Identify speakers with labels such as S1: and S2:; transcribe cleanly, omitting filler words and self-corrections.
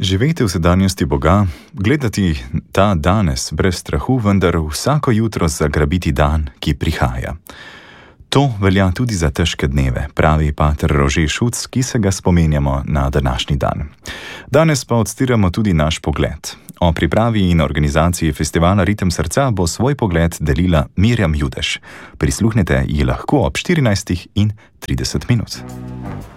S1: Živeti v sedanjosti Boga, gledati ta danes brez strahu, vendar vsako jutro zagrabiti dan, ki prihaja. To velja tudi za težke dneve, pravi pater Rože Šuc, ki se ga spominjamo na današnji dan. Danes pa odstiramo tudi naš pogled. O pripravi in organizaciji festivala Ritem srca bo svoj pogled delila Mirjam Judež. Prisluhnete ji lahko ob 14:30.